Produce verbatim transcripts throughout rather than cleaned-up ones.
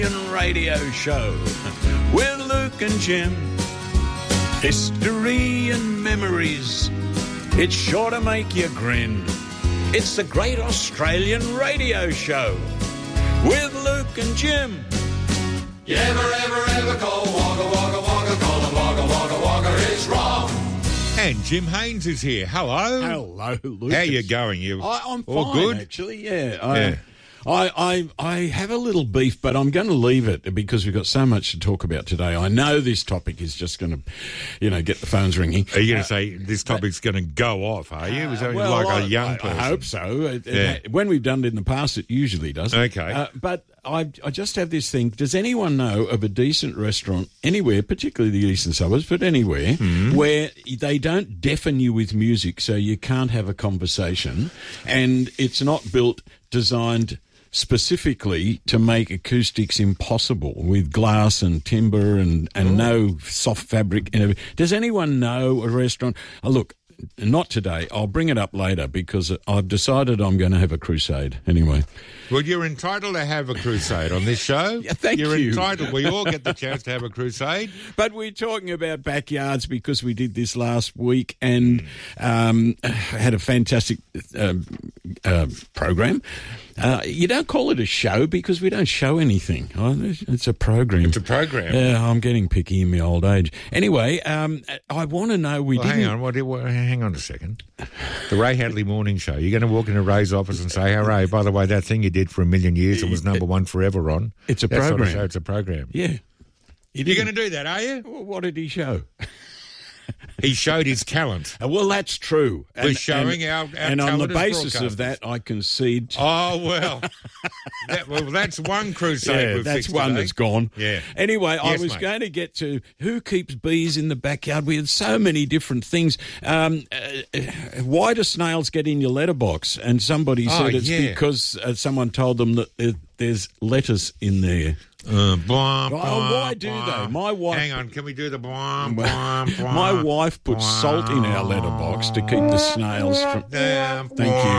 Radio show with Luke and Jim. History and memories. It's sure to make you grin. It's the Great Australian Radio Show with Luke and Jim. You ever, ever, ever call Wagga, Wagga, Wagga, call him Wagga, Wagga, Wagga, it's wrong. And Jim Haynes is here. Hello. Hello, Luke. How you going? You I, I'm all fine, good? actually. Yeah. I, Yeah. I, I I have a little beef, but I'm going to leave it because we've got so much to talk about today. I know this topic is just going to, you know, get the phones ringing. Are you going to say this topic's going to go off, are you? Is that Uh, well, like I, a young I, person? I hope so. It- it- Yeah. When we've done it in the past, it usually does. Okay. Uh, but I, I just have this thing. Does anyone know of a decent restaurant anywhere, particularly the eastern suburbs, but anywhere, Hmm. where they don't deafen you with music so you can't have a conversation, and it's not built, designed specifically to make acoustics impossible with glass and timber and, and no soft fabric and everything? Does anyone know a restaurant? Oh, look, not today. I'll bring it up later because I've decided I'm going to have a crusade anyway. Well, you're entitled to have a crusade on this show. Yeah, thank you're you. entitled. We all get the chance to have a crusade. But we're talking about backyards because we did this last week and um, had a fantastic uh, uh, program. Uh, you don't call it a show because we don't show anything. Oh, it's a program. It's a program. Yeah, I'm getting picky in my old age. Anyway, um, I want to know we Well, didn't. hang on. What, what, hang on a second. The Ray Hadley Morning Show. You're going to walk into Ray's office and say, "Hey, Ray, by the way, that thing you did for a million years and was number one forever on." It's a that sort of program. show, it's a program. Yeah. You're going to do that, are you? Well, what did he show? He showed his talent. Uh, Well, that's true. We're showing our- our And on the talent as basis of broadcasters. that, I concede. To, Oh, well. that, well, that's one crusade yeah, we've that's fixed one today. that's gone. Yeah. Anyway, I Yes, was mate. going to get to who keeps bees in the backyard. We had so many different things. Um, uh, uh, why do snails get in your letterbox? And somebody Oh, said it's yeah. because uh, someone told them that there, there's letters in there. Uh, blah, Oh, blah, why do blah. they? My wife- Hang on, can we do the blah, blah, blah, My wife puts salt in our letterbox to keep the snails from. Thank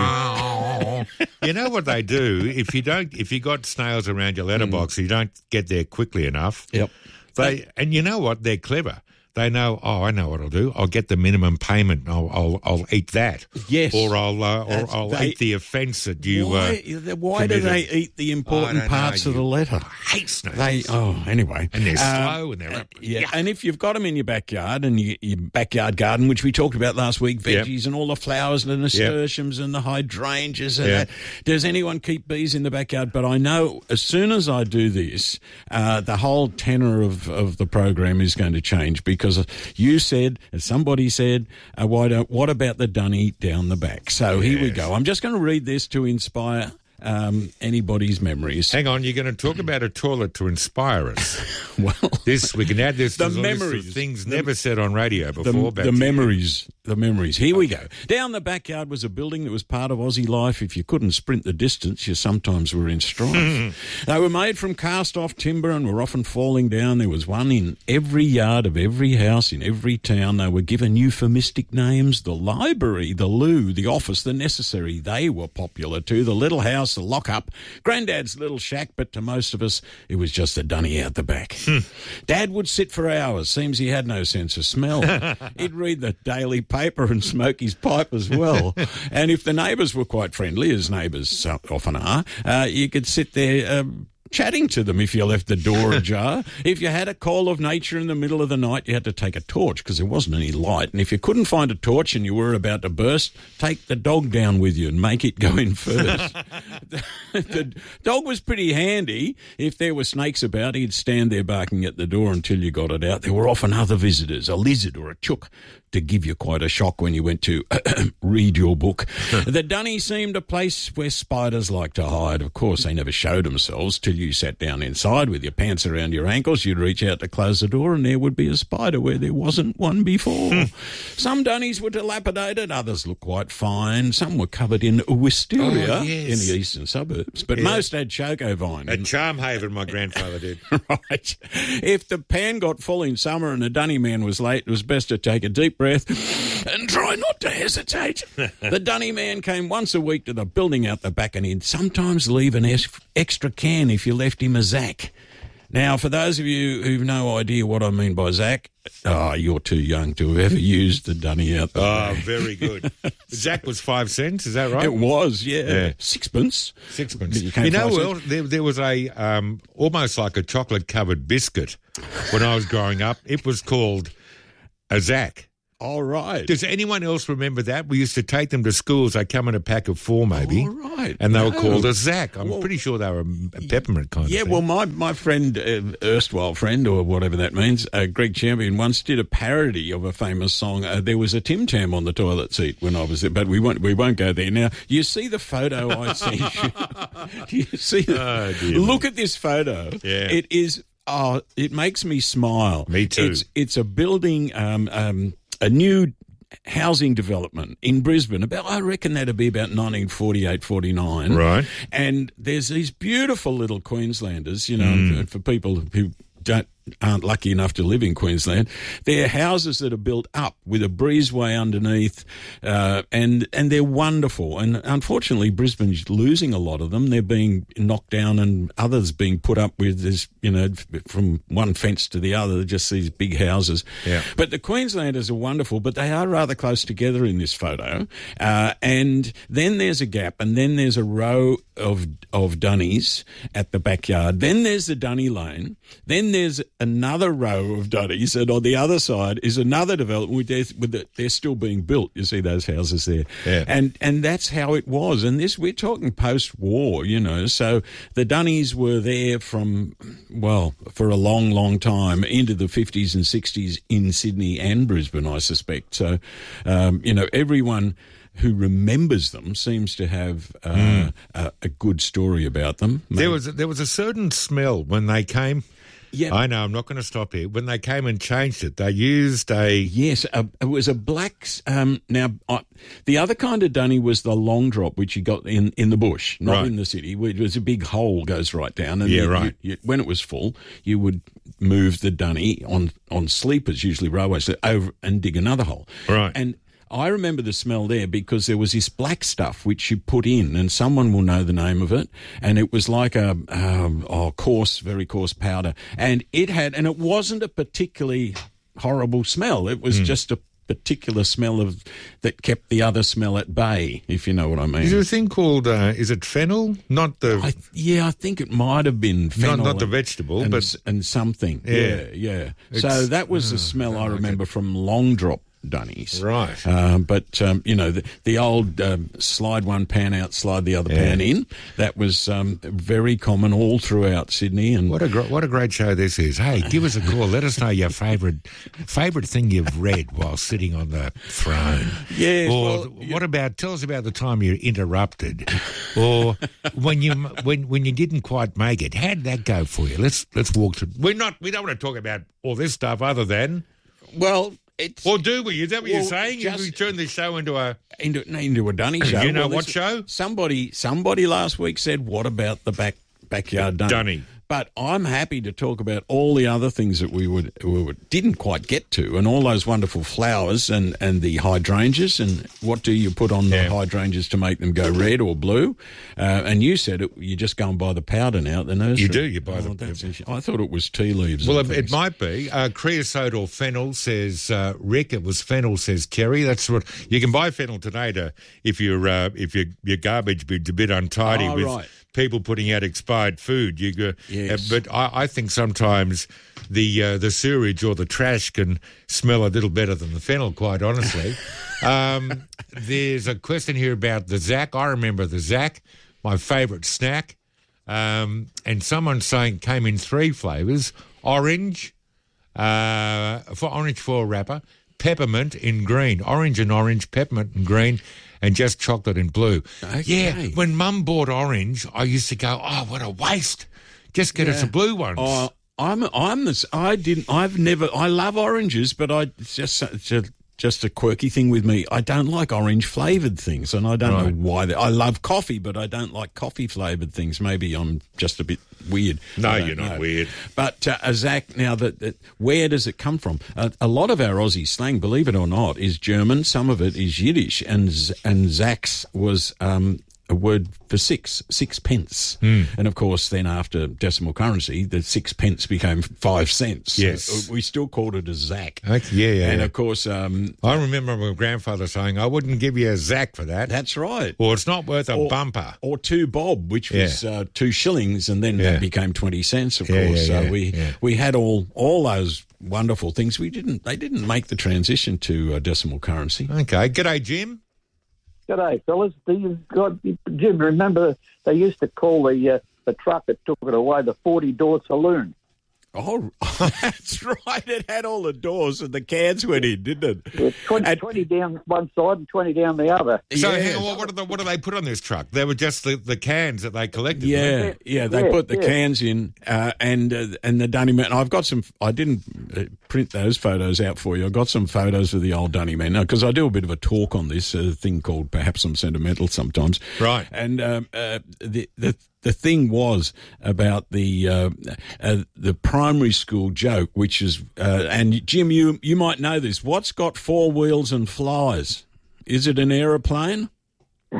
you. You know what they do if you don't if you got snails around your letterbox, you don't get there quickly enough. Yep. They and you know what? They're clever. They know. Oh, I know what I'll do. I'll get the minimum payment. I'll I'll, I'll eat that. Yes. Or I'll uh, or That's- I'll they- eat the offence that you. Why, uh, why do committed. they eat the I important don't parts know, of the you letter? hate snails. They oh anyway, And they're Um, slow and they're up. yeah. And if you've got them in your backyard and you, your backyard garden, which we talked about last week, Yep. veggies and all the flowers and the nasturtiums and the hydrangeas, and Yep. that, does anyone keep bees in the backyard? But I know as soon as I do this, uh, the whole tenor of, of the program is going to change because you said, as somebody said, uh, why don't, what about the dunny down the back? So here we Yes. go. I'm just going to read this to inspire um, anybody's memories. Hang on, you're going to talk about a toilet to inspire us. Well, This we can add this The to the list of memories. things The- never said on radio the, before. Back the to you. memories, the memories. Here we go. Down the backyard was a building that was part of Aussie life. If you couldn't sprint the distance, you sometimes were in strife. They were made from cast-off timber and were often falling down. There was one in every yard of every house in every town. They were given euphemistic names: the library, the loo, the office, the necessary. They were popular too. The little house, the lock-up, Granddad's little shack, but to most of us, it was just a dunny out the back. Dad would sit for hours. Seems he had no sense of smell. He'd read the daily paper and smoke his pipe as well. And if the neighbours were quite friendly, as neighbours so often are, uh, you could sit there um, chatting to them if you left the door ajar. If you had a call of nature in the middle of the night, you had to take a torch because there wasn't any light. And if you couldn't find a torch and you were about to burst, take the dog down with you and make it go in first. the, the dog was pretty handy. If there were snakes about, he'd stand there barking at the door until you got it out. There were often other visitors, a lizard or a chook, to give you quite a shock when you went to read your book. The dunny seemed a place where spiders like to hide. Of course, they never showed themselves till you sat down inside with your pants around your ankles. You'd reach out to close the door and there would be a spider where there wasn't one before. Some dunnies were dilapidated, others looked quite fine. Some were covered in wisteria Oh, yes. in the eastern suburbs, but Yeah. most had choco vine. At Charmhaven, my grandfather did. Right. If the pan got full in summer and the dunny man was late, it was best to take a deep breath and try not to hesitate. The dunny man came once a week to the building out the back and he'd sometimes leave an es- extra can if you left him a zack. Now, for those of you who've no idea what I mean by Zach, oh, you're too young to have ever used the dunny out there. Oh, very good. Zach was five cents, is that right? It was, yeah. Yeah. Sixpence. Sixpence. You You, can't know, find well, there, there was a um, almost like a chocolate-covered biscuit when I was growing up. It was called a Zach. All right. Does anyone else remember that? We used to take them to schools. They come in a pack of four, maybe. All right. And they were No. called a Zach. I'm Well, pretty sure they were a peppermint kind Yeah, of thing. well, my, my friend, uh, erstwhile friend, or whatever that means, uh, Greg Champion, once did a parody of a famous song. Uh, there was a Tim Tam on the toilet seat when I was there, but we won't we won't go there. Now, you see the photo I sent you. You see the, Oh, dear look at this photo. Yeah. It is, oh, it makes me smile. Me too. It's, it's a building, um, um, a new housing development in Brisbane. About, I reckon that'd be about nineteen forty-eight, forty-nine. Right. And there's these beautiful little Queenslanders, you know, Mm. and for people who don't aren't lucky enough to live in Queensland, they're houses that are built up with a breezeway underneath, uh, and and they're wonderful. And unfortunately, Brisbane's losing a lot of them. They're being knocked down, and others being put up with this, you know, from one fence to the other, just these big houses. Yeah. But the Queenslanders are wonderful, but they are rather close together in this photo. Uh, and then there's a gap, and then there's a row of of dunnies at the backyard. Then there's the dunny lane. Then there's another row of dunnies, and on the other side is another development with they're, with the, they're still being built. You see those houses there, Yeah. and and that's how it was. And this we're talking post-war, you know. So the dunnies were there from well for a long, long time into the fifties and sixties in Sydney and Brisbane, I suspect. So um, you know, everyone who remembers them seems to have uh, Mm. a, a good story about them. There was there was a certain smell when they came. Yeah. I know, I'm not going to stop here. When they came and changed it, they used a... Yes, a, it was a black. Um, now, I, the other kind of dunny was the long drop, which you got in, in the bush, not Right. in the city. It was a big hole goes right down. And Yeah, you- right. you- you- when it was full, you would move the dunny on on sleepers, usually railways, over and dig another hole. Right. And I remember the smell there because there was this black stuff which you put in, and someone will know the name of it, and it was like a um, oh, coarse, very coarse powder, and it had, and it wasn't a particularly horrible smell. It was just a particular smell of that kept the other smell at bay, if you know what I mean. Is there a thing called, uh, is it fennel? Not the... I, yeah, I think it might have been fennel not the and- vegetable, and, but- s- and something. Yeah. Yeah, yeah. So It's- that was the oh, smell I I like remember from long drop dunnies. Right. Um, but, um, you know, the, the old um, slide one pan out, slide the other Yeah. pan in, that was um, very common all throughout Sydney. And What a gr- what a great show this is. Hey, give us a call. Let us know your favourite favourite thing you've read while sitting on the throne. Yes, Or well, what about? Tell us about the time you're interrupted, or when you when when you didn't quite make it. How did that go for you? Let's let's walk through. We're not. We don't want to talk about all this stuff other than. well, it's Or do we? Is that what Well, you're saying? just- we turn this show into a. into, into a dunny show. You know Well, what this- show? Somebody, somebody last week said, "What about the back backyard dunny?" Dunny. But I'm happy to talk about all the other things that we would, we would didn't quite get to, and all those wonderful flowers and, and the hydrangeas, and what do you put on Yeah. the hydrangeas to make them go red or blue? Uh, and you said it, you just go and buy the powder now at the nursery. You do, you buy Oh, the- that's interesting. I thought it was tea leaves. Well, and it, it things. might be. Uh, creosote or fennel, says uh, Rick. It was fennel, says Kerry. That's what you can buy fennel today to if your uh, if your your garbage bid's a bit untidy Oh, with right. people putting out expired food. You go, Yes. uh, but I, I think sometimes the uh, the sewage or the trash can smell a little better than the fennel. Quite honestly, um, there's a question here about the Zach. I remember the Zach, my favourite snack. Um, and someone saying came in three flavours: orange, uh, for orange foil wrapper, peppermint in green, orange and orange, peppermint in green, and just chocolate in blue. Okay. Yeah, when Mum bought orange, I used to go, "Oh, what a waste! Just get us the blue ones." Oh, I'm I'm this. I didn't. I've never. I love oranges, but I it's just it's a, just a quirky thing with me. I don't like orange flavoured things, and I don't Right. know why. They, I love coffee, but I don't like coffee flavoured things. Maybe I'm just a bit weird. No, I don't you're not know. weird. But uh, uh, Zach, now that, that where does it come from? Uh, a lot of our Aussie slang, believe it or not, is German. Some of it is Yiddish, and Z- and Zach's was. Um, a word for six, six pence. Mm. And, of course, then after decimal currency, the six pence became five cents. Yes. So we still called it a zack. Okay, yeah, yeah. And, yeah. of course... Um, I remember my grandfather saying, I wouldn't give you a zack for that. that's right. Or it's not worth a Or- bumper. Or two bob, which was Yeah. uh, two shillings, and then Yeah. that became twenty cents, of Yeah, course. yeah, so yeah, we yeah. we had all all those wonderful things. We didn't. They didn't make the transition to uh, decimal currency. Okay. G'day, Jim. G'day, fellas. Do you got Jim? Remember they used to call the uh, the truck that took it away the forty door saloon. Oh, that's right. It had all the doors and the cans went in, didn't it? It was twenty, And- twenty down one side and twenty down the other. So Yeah. hang on, what, what, do they, what do they put on this truck? They were just the, the cans that they collected. weren't Yeah, yeah. They Yeah, put the yeah. cans in, uh, and uh, and the Dunny Man. I've got some. I didn't uh, print those photos out for you. I got some photos of the old Dunny Man because I do a bit of a talk on this uh, thing called Perhaps I'm Sentimental sometimes. Right. And um, uh, the the. The thing was about the uh, uh, the primary school joke, which is, uh, and Jim, you you might know this. What's got four wheels and flies? Is it an aeroplane? No.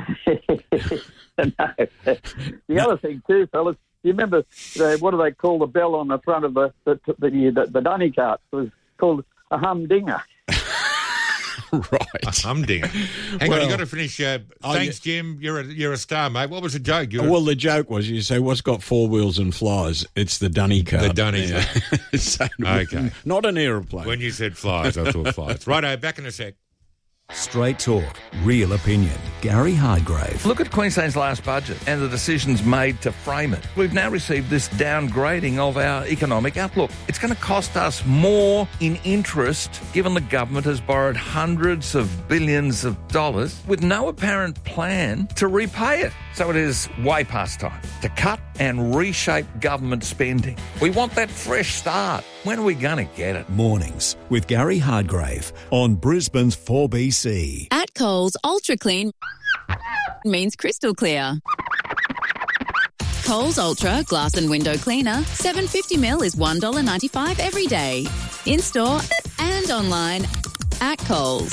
The other thing too, fellas. You remember the, what do they call the bell on the front of the the the, the, the dunny cart? It was called a humdinger. Right. they? Humdinger. Hang Well, on, you got to finish. Uh, oh, thanks, Jim. You're a you're a star, mate. What was the joke? You're Well, the joke was you say, what's got four wheels and flies? It's the dunny cart. The dunny Yeah. So, Okay. Not an aeroplane. when you said flies, I thought flies. Righto, back in a sec. Straight talk, real opinion. Gary Hardgrave. Look at Queensland's last budget and the decisions made to frame it. We've now received this downgrading of our economic outlook. It's going to cost us more in interest given the government has borrowed hundreds of billions of dollars with no apparent plan to repay it. So it is way past time to cut and reshape government spending. We want that fresh start. When are we going to get it? Mornings with Gary Hardgrave on Brisbane's four B C. At Coles, Ultra Clean means crystal clear. Coles Ultra Glass and Window Cleaner, seven hundred fifty millilitres is one dollar ninety-five every day. In store and online at Coles.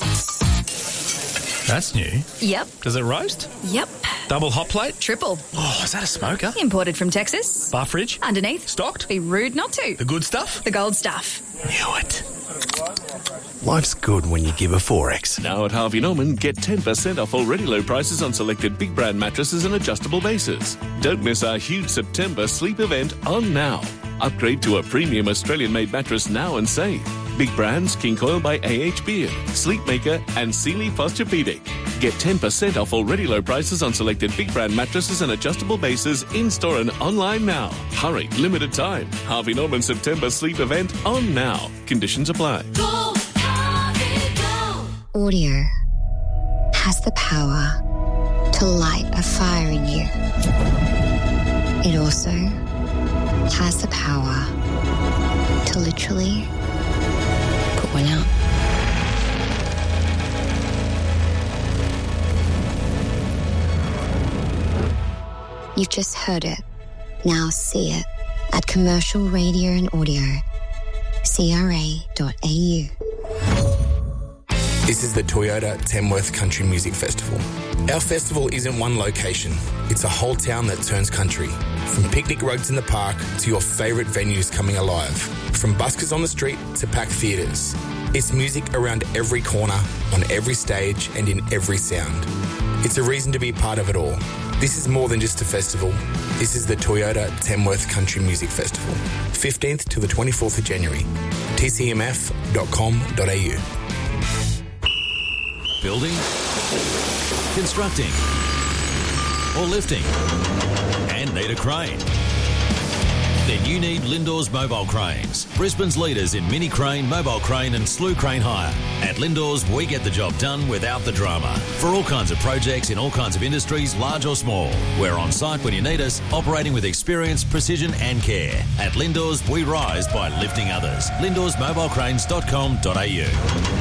That's new. Yep. Does it roast? Yep. Double hot plate? Triple. Oh, is that a smoker? Imported from Texas. Bar fridge? Underneath. Stocked? Be rude not to. The good stuff? The gold stuff. Knew it. Life's good when you give a four X. Now at Harvey Norman, get ten percent off already low prices on selected big brand mattresses and adjustable bases. Don't miss our huge September sleep event on now. Upgrade to a premium Australian-made mattress now and save. Big brands King Coil by A H Beard, Sleepmaker and Sealy Posturepedic. Get ten percent off already low prices on selected big brand mattresses and adjustable bases in-store and online now. Hurry, limited time. Harvey Norman September sleep event on now. Conditions apply. Go, Harvey, go. Audio has the power to light a fire in you. It also has the power to literally put one out. You've just heard it. Now see it at Commercial Radio and Audio, c r a dot a u. This is the Toyota Tamworth Country Music Festival. Our festival isn't one location, it's a whole town that turns country. From picnic rugs in the park to your favourite venues coming alive. From buskers on the street to packed theatres. It's music around every corner, on every stage and in every sound. It's a reason to be part of it all. This is more than just a festival. This is the Toyota Tamworth Country Music Festival. fifteenth to the twenty-fourth of January. t c m f dot com dot a u. Building, constructing, or lifting, and need a crane? Then you need Lindors Mobile Cranes, Brisbane's leaders in mini crane, mobile crane and slew crane hire. At Lindors, we get the job done without the drama. For all kinds of projects in all kinds of industries, large or small. We're on site when you need us, operating with experience, precision and care. At Lindors, we rise by lifting others. lindors mobile cranes dot com dot a u.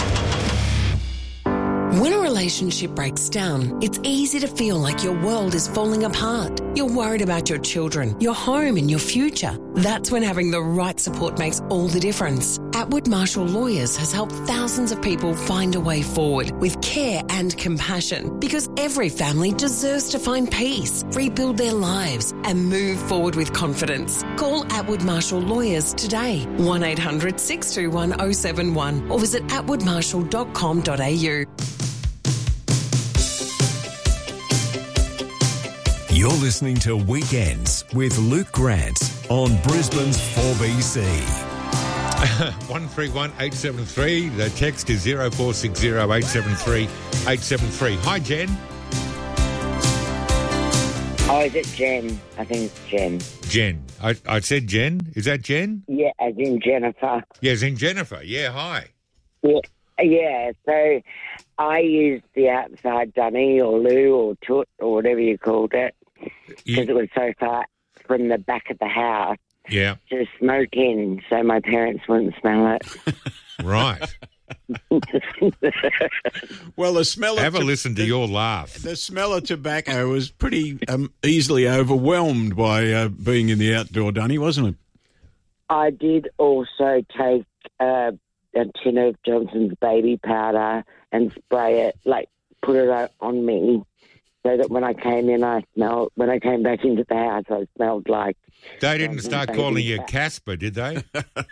When a relationship breaks down, it's easy to feel like your world is falling apart. You're worried about your children, your home and your future. That's when having the right support makes all the difference. Atwood Marshall Lawyers has helped thousands of people find a way forward with care and compassion, because every family deserves to find peace, rebuild their lives and move forward with confidence. Call Atwood Marshall Lawyers today, one eight hundred six two one oh seven one, or visit atwood marshall dot com dot a u. You're listening to Weekends with Luke Grant on Brisbane's four B C. one three one eight seven three. The text is zero four six zero eight seven three eight seven three. Hi, Jen. Oh, is it Jen? I think it's Jen. Jen. I, I said Jen. Is that Jen? Yeah, as in Jennifer. Yeah, as in Jennifer. Yeah, hi. Yeah, yeah. So I used the outside dunny or loo or toot or whatever you called it, because it was so far from the back of the house Yeah. to smoke in so my parents wouldn't smell it. Right. Well, the smell of Have a to- listen to the- your laugh. The smell of tobacco was pretty um, easily overwhelmed by uh, being in the outdoor dunny, wasn't it? I did also take uh, a tin of Johnson's baby powder and spray it, like put it o- on me, so that when I came in, I smelled. When I came back into the house, I smelled like. They didn't Johnson's start baby calling you powder. Casper, did they?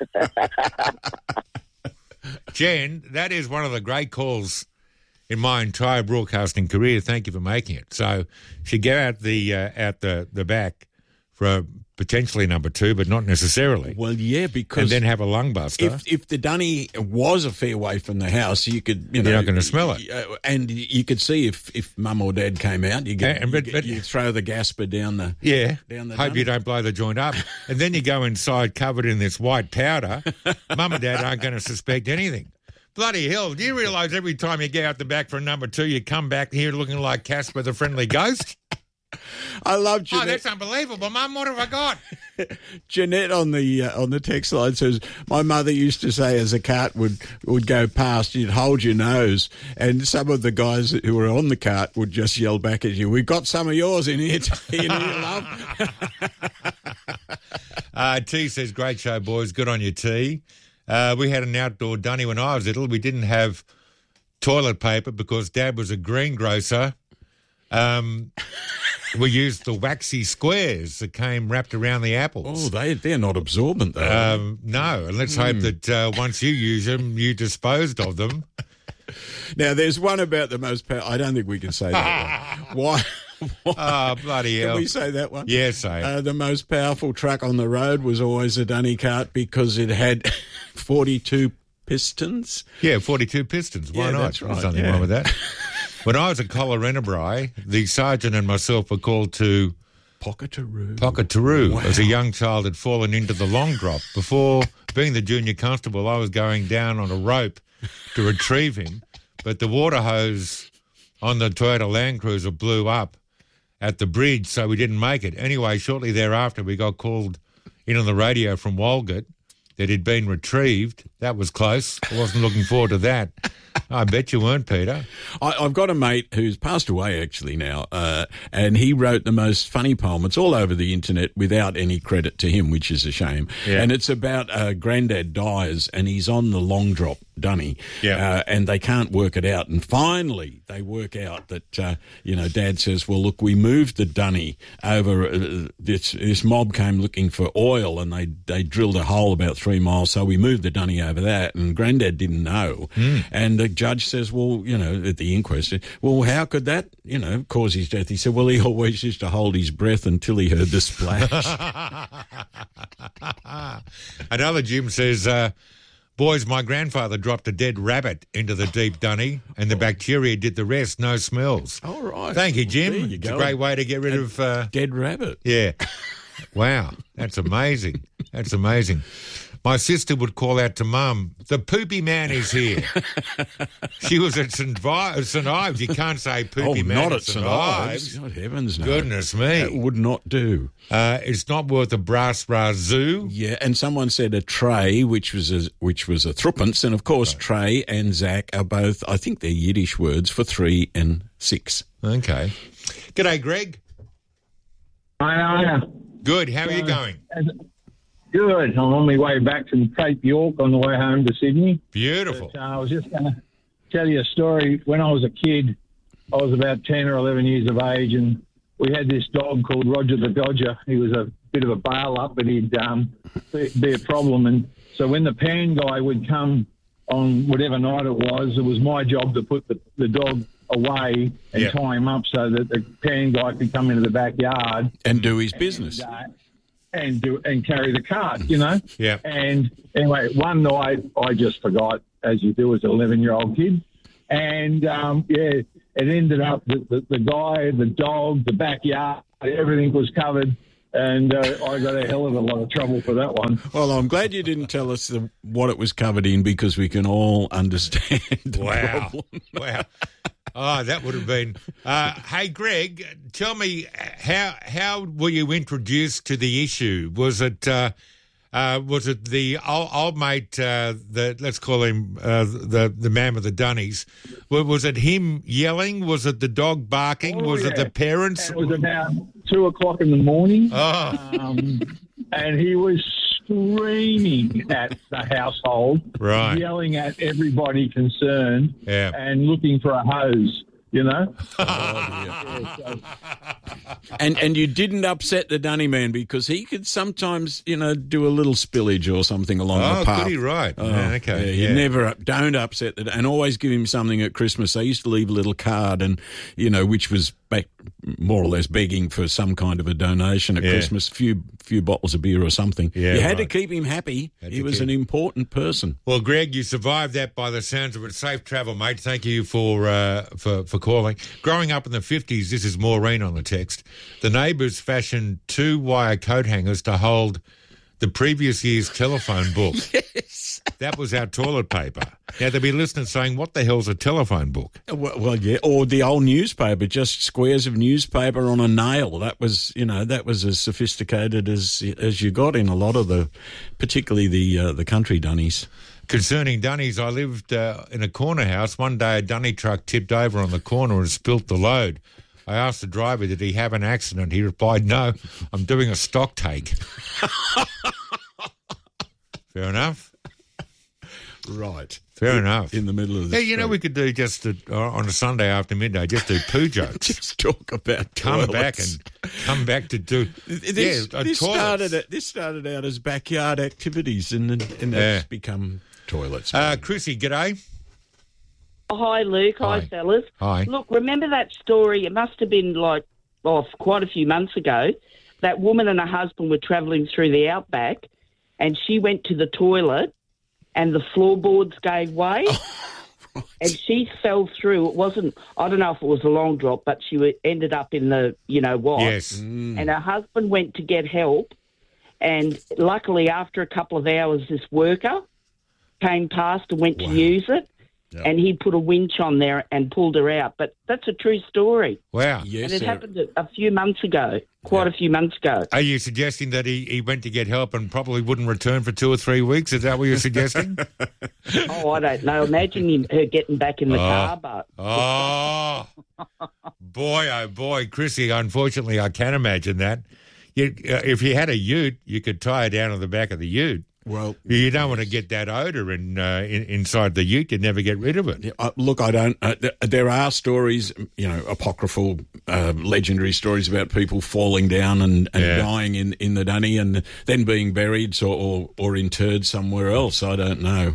Jen, that is one of the great calls in my entire broadcasting career. Thank you for making it. So she go out the uh, out the, the back for a potentially number two, but not necessarily. Well, yeah, because and then have a lung buster. If if the dunny was a fair way from the house, you could, you know, You're not going to smell it. uh, and you could see if, if mum or dad came out, you get, And- but- you, but- you throw the gasper down the Yeah. down the Hope dunny. you don't blow the joint up. And then you go inside covered in this white powder. Mum and Dad aren't going to suspect anything. Bloody hell. Do you realise every time you go out the back for a number two, you come back here looking like Casper the Friendly Ghost? I love Oh, Jeanette. that's unbelievable. Mum, what have I got? Jeanette on the uh, on the text line says, my mother used to say as a cart would, would go past, you'd hold your nose, and some of the guys who were on the cart would just yell back at you, we've got some of yours in here, in here love. uh, T says, great show, boys. Good on you, T. Uh, we had an outdoor dunny when I was little. We didn't have toilet paper because Dad was a greengrocer. Um, we used the waxy squares that came wrapped around the apples. Oh, they, they're not absorbent, though. Um, no, and let's hope that uh, once you use them, you disposed of them. Now, there's one about the most powerful. I don't think we can say that one. Why? Why? Oh, bloody hell. Can we say that one? Yeah, say it. Uh, the most powerful truck on the road was always a dunny cart because it had forty-two pistons. Yeah, forty-two pistons. Why Yeah, not? that's right, There's nothing yeah. wrong with that. When I was at Collarenabri, the sergeant and myself were called to Pocketaroo. Pocketaroo Wow. as a young child had fallen into the long drop. Before being the junior constable, I was going down on a rope to retrieve him, but the water hose on the Toyota Land Cruiser blew up at the bridge, so we didn't make it. Anyway, shortly thereafter, we got called in on the radio from Walgett that he'd been retrieved. That was close. I wasn't looking forward to that. I bet you weren't, Peter. I, I've got a mate who's passed away actually now, uh, and he wrote the most funny poem. It's all over the internet without any credit to him, which is a shame. Yeah. And it's about uh, Grandad dies, and he's on the long drop dunny, Yeah. uh, and they can't work it out. And finally, they work out that uh, you know, Dad says, "Well, look, we moved the dunny over. Uh, this this mob came looking for oil, and they they drilled a hole about three miles, so we moved the dunny over that." And Grandad didn't know, Mm. and the judge says, well, you know, at the inquest, well, how could that, you know, cause his death? He said, well, he always used to hold his breath until he heard the splash. Another Jim says, uh, boys, my grandfather dropped a dead rabbit into the deep dunny and the bacteria did the rest, no smells. All right. Thank you, Jim. There you It's go. a great way to get rid of... Uh, Dead rabbit. yeah. Wow, that's amazing. That's amazing. My sister would call out to Mum, the poopy man is here. She was at St Vi- St Ives. You can't say poopy Oh, man not at at St St Ives. Ives. God heavens, no. Goodness me. That would not do. Uh, it's not worth a brass razoo. Yeah, and someone said a tray, which was a, which was a threepence, and of course Trey and Zach are both, I think they're Yiddish words for three and six. Okay. G'day, Greg. Hi, hiya. Good. How are you going? Good. I'm on my way back from Cape York on the way home to Sydney. Beautiful. But, uh, I was just going to tell you a story. When I was a kid, I was about ten or eleven years of age, and we had this dog called Roger the Dodger. He was a bit of a bail-up, but he'd um, be, be a problem. And so when the pan guy would come on whatever night it was, it was my job to put the, the dog away and Yeah. tie him up so that the pan guy could come into the backyard and do his business. And, uh, and do and carry the cart, you know. Yeah. And anyway, one night I just forgot, as you do as an eleven-year-old kid, and um, yeah, it ended up that the, the guy, the dog, the backyard, everything was covered, and uh, I got a hell of a lot of trouble for that one. Well, I'm glad you didn't tell us the, what it was covered in, because we can all understand the Wow. problem. Wow. Oh, that would have been. Uh, hey, Greg, tell me how how were you introduced to the issue? Was it uh, uh, was it the old, old mate? Uh, the let's call him uh, the the man with the dunnies. Was, was it him yelling? Was it the dog barking? Oh, was it yeah. the parents? And it was about two o'clock in the morning. Oh. Um, and he was screaming at the household, Right. yelling at everybody concerned, Yeah. and looking for a hose, you know? And and you didn't upset the dunny man, because he could sometimes, you know, do a little spillage or something along Oh, the path. could he? Right. Oh, Yeah, okay, yeah, you yeah. never don't upset the, and always give him something at Christmas. They used to leave a little card, and you know, which was back more or less begging for some kind of a donation at Yeah. Christmas, few few bottles of beer or something. Yeah, you had to right. keep him happy. Had He to was keep- an important person. Well, Greg, you survived that by the sounds of it. Safe travel, mate. Thank you for uh, for for calling. Growing up in the fifties, this is Maureen on the text. The neighbours fashioned two wire coat hangers to hold the previous year's telephone book. Yes. That was our toilet paper. Now, there'll be listeners saying, what the hell's a telephone book? Well, well, yeah, or the old newspaper, just squares of newspaper on a nail. That was, you know, that was as sophisticated as as you got in a lot of the, particularly the uh, the country dunnies. Concerning dunnies, I lived uh, in a corner house. One day a dunny truck tipped over on the corner and spilt the load. I asked the driver, did he have an accident? He replied, no, I'm doing a stock take. Fair enough. Right. Fair enough. In the middle of the Yeah, you know, street. we could do just a, uh, on a Sunday after midday, just do poo jokes. Just talk about Come toilets. back and come back to do. This, yeah, uh, this toilets. started this started out as backyard activities, and and and that's Yeah. become toilets. Uh, Chrissy, g'day. Hi, Luke. Hi, Hi. fellas. Hi. Look, remember that story? It must have been like, oh, quite a few months ago. That woman and her husband were travelling through the outback, and she went to the toilet, and the floorboards gave way, and she fell through. It wasn't, I don't know if it was a long drop, but she wa- ended up in the, you know what? Yes. And her husband went to get help, and luckily, after a couple of hours, this worker came past and went to use it. Yep. And he put a winch on there and pulled her out. But that's a true story. Wow. and it happened a, a few months ago, quite a few months ago. Are you suggesting that he, he went to get help and probably wouldn't return for two or three weeks? Is that what you're suggesting? Oh, I don't know. Imagine him, her getting back in the Oh. car, but... Oh, boy, oh, boy. Chrissy, unfortunately, I can imagine that. You, uh, if you had a ute, you could tie her down on the back of the ute. Well, you don't want to get that odour in, uh, in, inside the ute. You'd never get rid of it. Uh, look, I don't. Uh, th- there are stories, you know, apocryphal, uh, legendary stories about people falling down and, and Yeah. dying in, in the dunny and then being buried or, or, or interred somewhere else. I don't know.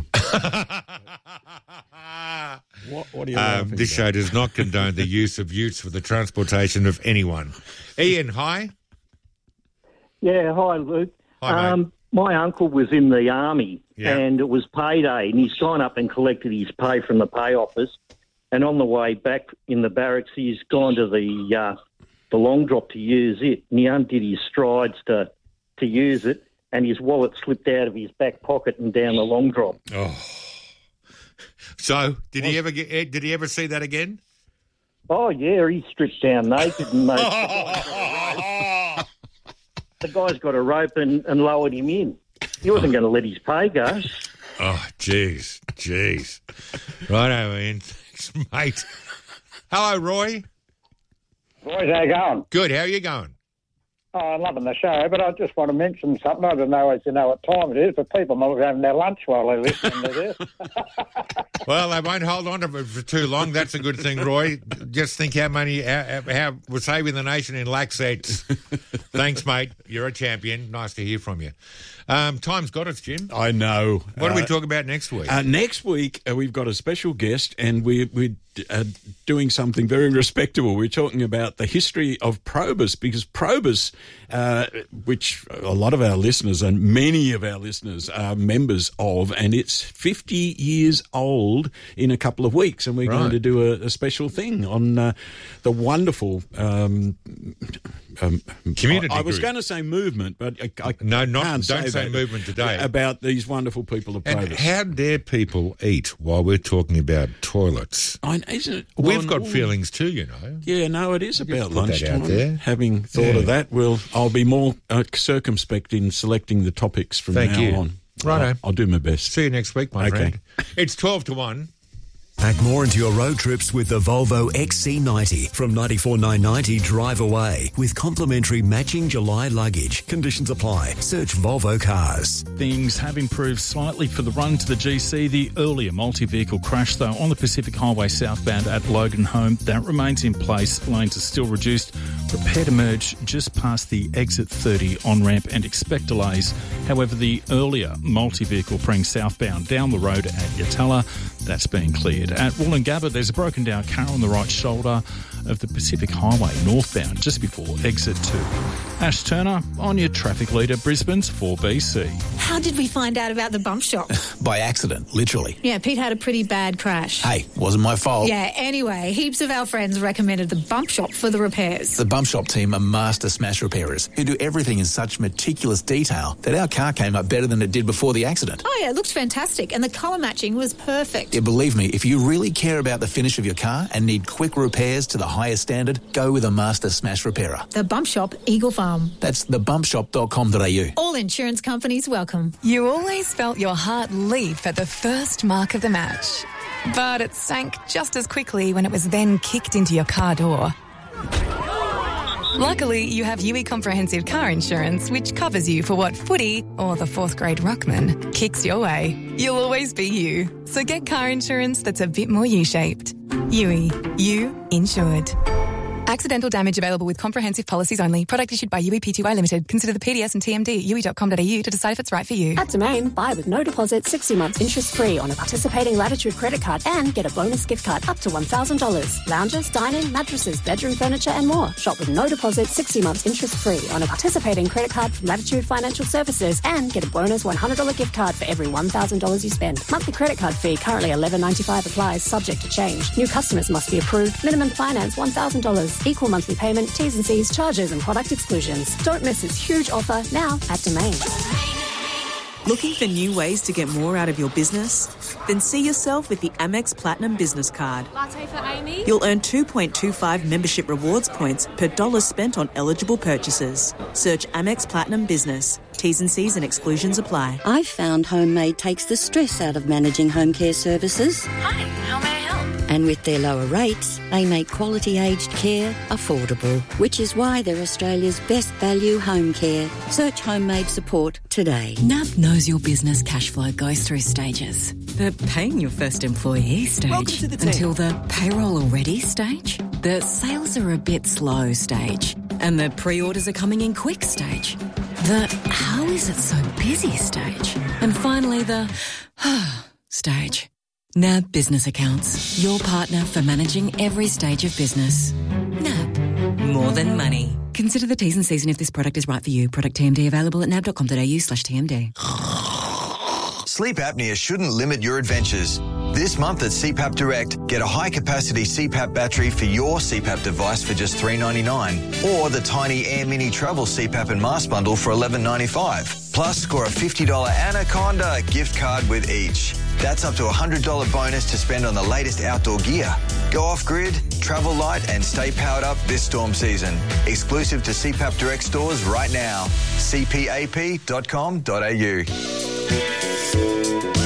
what, what are you Um, laughing this about? show does not condone the use of utes for the transportation of anyone. Ian, hi. Yeah, hi, Luke. Hi, mate. um, my uncle was in the army, Yeah. and it was payday, and he's gone up and collected his pay from the pay office. And on the way back in the barracks, he's gone to the uh, the long drop to use it, and he undid his strides to to use it, and his wallet slipped out of his back pocket and down the long drop. Oh. So, did he ever get? eh, Did he ever see that again? Oh yeah, he stripped down naked and made. The guy's got a rope and, and lowered him in. He wasn't going to let his pay go. Oh, jeez, jeez. Righto, Ian. Thanks, mate. Hello, Roy. Boys, how you going? Good. How are you going? Oh, I'm loving the show, but I just want to mention something. I don't know if you know what time it is, but people might be having their lunch while they're listening to this. Well, they won't hold on to it for too long. That's a good thing, Roy. Just think how many, how, how we're saving the nation in lax sets. Thanks, mate. You're a champion. Nice to hear from you. Um, time's got us, Jim. I know. What do Uh, we talk about next week? Uh, next week, uh, we've got a special guest, and we're, we're uh, doing something very respectable. We're talking about the history of Probus, because Probus, uh, which a lot of our listeners and many of our listeners are members of, and it's fifty years old in a couple of weeks, and we're Right. going to do a, a special thing on uh, the wonderful... Um, um, Community I, I was group. going to say movement, but I, I No, not- can't don't say, say that. movement today. About these wonderful people of And Probus. how dare people eat while we're talking about toilets? I, isn't it? We've well, got well, feelings too, you know. Yeah, no, it is Just about put that lunchtime. out there. Having thought Yeah. of that, well, I'll be more uh, circumspect in selecting the topics from Thank now you. on. Righto. I'll, I'll do my best. See you next week, my Okay. friend. It's twelve to one. Pack more into your road trips with the Volvo X C ninety from ninety-four thousand nine hundred ninety drive away with complimentary matching July luggage. Conditions apply. Search Volvo Cars. Things have improved slightly for the run to the G C. The earlier multi-vehicle crash, though, on the Pacific Highway southbound at Logan Home, that remains in place. Lanes are still reduced. Prepare to merge just past the exit thirty on-ramp and expect delays. However, the earlier multi-vehicle praying southbound down the road at Yatala, that's being cleared. At Wollongabba, there's a broken down car on the right shoulder of the Pacific Highway northbound just before exit two. Ash Turner on your traffic leader, Brisbane's four B C. How did we find out about the bump shop? By accident, literally. Yeah, Pete had a pretty bad crash. Hey, wasn't my fault. Yeah, anyway, heaps of our friends recommended the bump shop for the repairs. The Bump Shop team are master smash repairers who do everything in such meticulous detail that our car came up better than it did before the accident. Oh yeah, it looked fantastic and the colour matching was perfect. Yeah, believe me, if you really care about the finish of your car and need quick repairs to the highest standard, go with a master smash repairer. The Bump Shop, Eagle Farm. That's the bump shop dot com dot a u. All insurance companies welcome. You always felt your heart leap at the first mark of the match. But it sank just as quickly when it was then kicked into your car door. Luckily, you have U E Comprehensive Car Insurance, which covers you for what footy or the fourth grade ruckman kicks your way. You'll always be you. So get car insurance that's a bit more U-shaped. U E. You insured. Accidental damage available with comprehensive policies only. Product issued by U E P T Y Limited. Consider the P D S and T M D at u e dot com dot a u to decide if it's right for you. At Domain, buy with no deposit, sixty months interest-free on a participating Latitude credit card and get a bonus gift card up to one thousand dollars. Lounges, dining, mattresses, bedroom furniture and more. Shop with no deposit, sixty months interest-free on a participating credit card from Latitude Financial Services and get a bonus one hundred dollars gift card for every one thousand dollars you spend. Monthly credit card fee currently eleven ninety-five applies, subject to change. New customers must be approved. Minimum finance one thousand dollars. Equal monthly payment, T's and C's, charges and product exclusions. Don't miss this huge offer now at Domain. Looking for new ways to get more out of your business? Then see yourself with the Amex Platinum Business Card. Latte for Amy? You'll earn two point two five membership rewards points per dollar spent on eligible purchases. Search Amex Platinum Business. T's and C's and exclusions apply. I've found Homemade takes the stress out of managing home care services. Hi, how may I help? And with their lower rates, they make quality aged care affordable, which is why they're Australia's best value home care. Search Homemade support today. N A B knows your business cash flow goes through stages. The paying your first employee stage Welcome to the team. until the payroll already stage, the sales are a bit slow stage, and the pre-orders are coming in quick stage, the how is it so busy stage, and finally the stage. N A B Business Accounts, your partner for managing every stage of business. N A B, more than money. Consider the T's and C's and if this product is right for you. Product T M D available at n a b dot com dot a u slash T M D. Sleep apnea shouldn't limit your adventures. This month at C PAP Direct, get a high-capacity C PAP battery for your C PAP device for just three dollars ninety-nine, or the tiny Air Mini Travel C PAP and Mask Bundle for eleven dollars ninety-five. Plus, score a fifty dollars Anaconda gift card with each. That's up to a one hundred dollars bonus to spend on the latest outdoor gear. Go off-grid, travel light and stay powered up this storm season. Exclusive to C PAP Direct stores right now. c p a p dot com dot a u.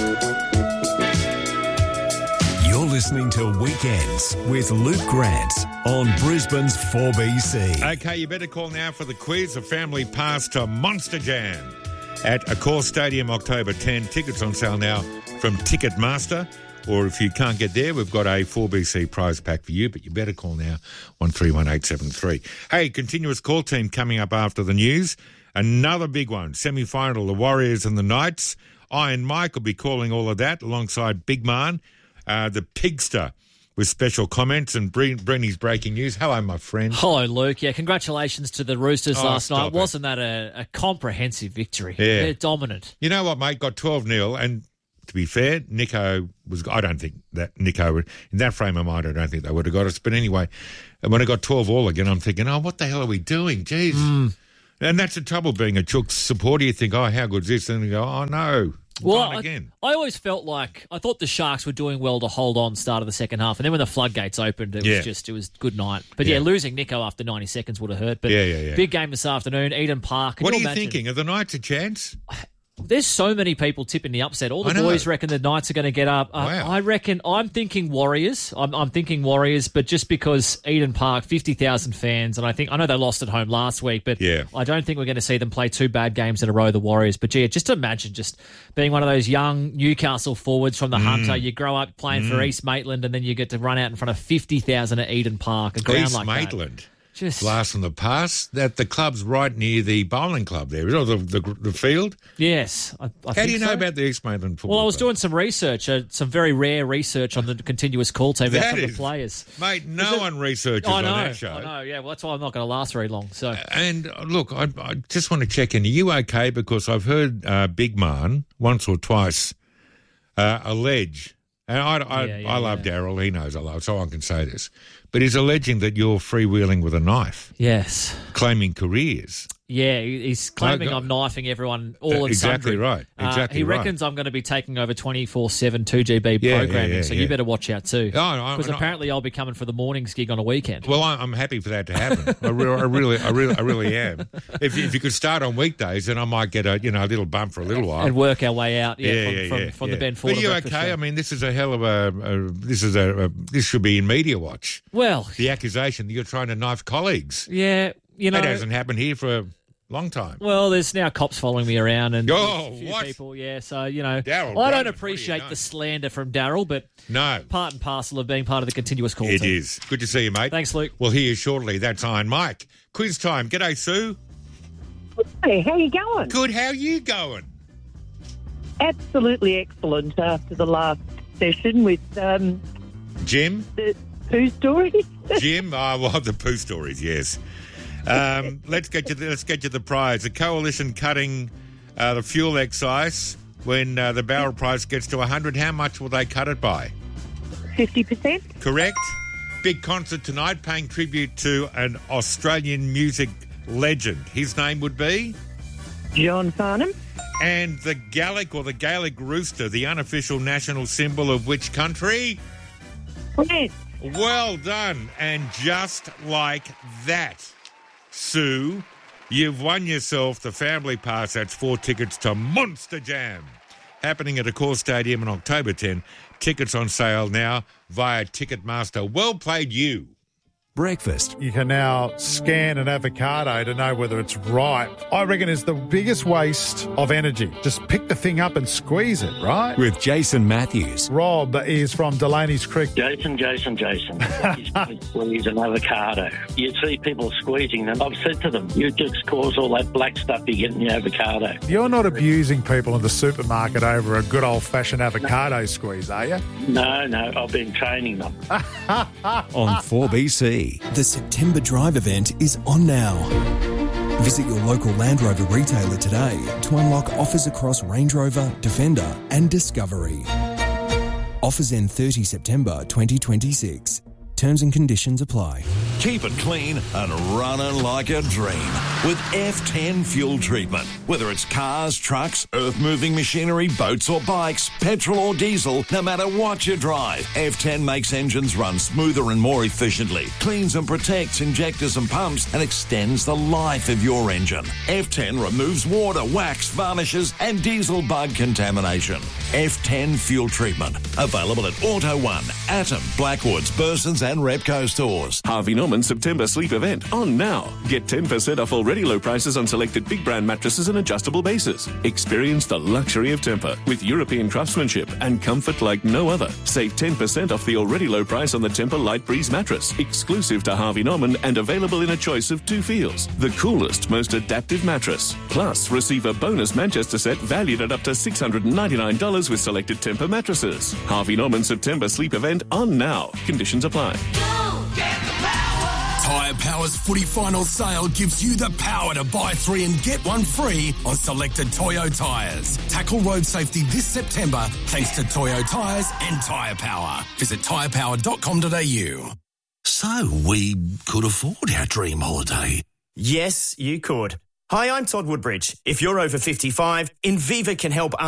You're listening to Weekends with Luke Grant on Brisbane's four B C. Okay, you better call now for the quiz. A family pass to Monster Jam at Accor Stadium, October tenth. Tickets on sale now from Ticketmaster. Or if you can't get there, we've got a four B C prize pack for you, but you better call now, one three one eight seven three. Hey, continuous call team coming up after the news. Another big one, semi-final, the Warriors and the Knights. Iron Mike will be calling all of that alongside Big Man, uh, the Pigster, with special comments, and Brenny's breaking news. Hello, my friend. Hello, Luke. Yeah, congratulations to the Roosters Oh, last night. stop it. Wasn't that a, a comprehensive victory? Yeah. They're dominant. You know what, mate? Got twelve nil, and to be fair, Nico was. I don't think that Nico would, in that frame of mind, I don't think they would have got us. But anyway, when I got twelve all again, I'm thinking, oh, what the hell are we doing? Jeez. Mm. And that's the trouble being a Chooks supporter. You think, oh, how good's this? And you go, oh, no. Well, Gone I, again. I always felt like I thought the Sharks were doing well to hold on start of the second half, and then when the floodgates opened, it Yeah. was just it was good night. But yeah, Yeah. losing Nico after ninety seconds would have hurt. But Yeah, yeah, yeah. big game this afternoon, Eden Park. Can What are you imagine? thinking? Are the Knights a chance? There's so many people tipping the upset. All the I know. boys reckon the Knights are going to get up. Uh, Wow. I reckon I'm thinking Warriors. I'm, I'm thinking Warriors, but just because Eden Park, fifty thousand fans, and I think I know they lost at home last week, but Yeah. I don't think we're going to see them play two bad games in a row. The Warriors, but gee, just imagine just being one of those young Newcastle forwards from the Mm. Hunter. You grow up playing for Mm. East Maitland, and then you get to run out in front of fifty thousand at Eden Park, a ground East like Maitland. that. Just Blast from the past. That the club's right near the bowling club there, or the the, the field. yes. I, I How think do you know so. about the East Maitland football? Well, I was club? doing some research, uh, some very rare research on the continuous call team about That some of is- the players. Mate, no Is it- one researches I know, on that show. I know, yeah. Well, that's why I'm not going to last very long. So, And uh, look, I, I just want to check in. Are you okay? Because I've heard uh, Big Man once or twice uh, allege, and I, I, Yeah, yeah, I love Daryl. He knows I love, so I can say this. But he's alleging that you're freewheeling with a knife, yes. claiming careers. Yeah, he- he's claiming Oh, God. I'm knifing everyone all Uh, and exactly sundry. right, Uh, exactly he right. reckons I'm going to be taking over twenty-four seven two G B Yeah, yeah, programming, yeah, so yeah. you better watch out too. Oh, no, Because no. apparently I'll be coming for the mornings gig on a weekend. Well, I, I'm happy for that to happen. I, re- I really, I really, I really am. If, if you could start on weekdays, then I might get a, you know, a little bump for a little while and work our way out yeah, Yeah, from, yeah, from, yeah, from yeah. the Ben But Ford. are you okay? I mean, this is a hell of a. a this is a, a. This should be in Media Watch. Well, The accusation that you're trying to knife colleagues. yeah, you know. That hasn't happened here for a long time. Well, there's now cops following me around and Oh, a few what? people, yeah. So, you know, Daryl I Brandon, don't what appreciate do you know? the slander from Daryl, but No, part and parcel of being part of the continuous call it team. is. Good to see you, mate. Thanks, Luke. We'll hear you shortly. That's Iron Mike. Quiz time. G'day, Sue. Hey, how you going? Good. How you going? Absolutely excellent after the last session with um, Jim? the poo story. Jim? Oh, well, the poo stories, yes. Um, let's get you. The, let's get you the prize. The coalition cutting uh, the fuel excise when uh, the barrel price gets to one hundred. How much will they cut it by? fifty percent. Correct. Big concert tonight, paying tribute to an Australian music legend. His name would be John Farnham. And the Gaelic or the Gaelic rooster, the unofficial national symbol of which country? France. Well done. And just like that, Sue, you've won yourself the family pass. That's four tickets to Monster Jam, happening at Accor Stadium on October tenth. Tickets on sale now via Ticketmaster. Well played, you. Breakfast. You can now scan an avocado to know whether it's ripe. I reckon it's the biggest waste of energy. Just pick the thing up and squeeze it, right? With Jason Matthews. Rob is from Delaney's Creek. Jason, Jason, Jason. Squeeze an avocado. You see people squeezing them. I've said to them, you just cause all that black stuff you get in your avocado. You're not abusing people in the supermarket over a good old-fashioned avocado squeeze, are you? No, no, I've been training them. On four B C. The September Drive event is on now. Visit your local Land Rover retailer today to unlock offers across Range Rover, Defender and Discovery. Offers end thirtieth September twenty twenty-six. Terms and conditions apply. Keep it clean and running like a dream with F ten fuel treatment. Whether it's cars, trucks, earth-moving machinery, boats or bikes, petrol or diesel, no matter what you drive, F ten makes engines run smoother and more efficiently, cleans and protects injectors and pumps, and extends the life of your engine. F ten removes water, wax, varnishes and diesel bug contamination. F ten Fuel Treatment. Available at Auto One, Atom, Blackwoods, Burson's and Repco stores. Harvey Norman September sleep event on now. Get ten percent off already low prices on selected big brand mattresses and adjustable bases. Experience the luxury of Tempur with European craftsmanship and comfort like no other. Save ten percent off the already low price on the Tempur Light Breeze mattress, exclusive to Harvey Norman and available in a choice of two feels. The coolest, most adaptive mattress. Plus, receive a bonus Manchester set valued at up to six hundred ninety-nine dollars with selected Tempur mattresses. Harvey Norman September sleep event on now. Conditions apply. Tyre Power's footy final sale gives you the power to buy three and get one free on selected Toyo tyres. Tackle road safety this September thanks to Toyo tyres and Tyre Power. Visit tyre power dot com dot a u. So we could afford our dream holiday. Yes, you could. Hi, I'm Todd Woodbridge. If you're over fifty-five, Inviva can help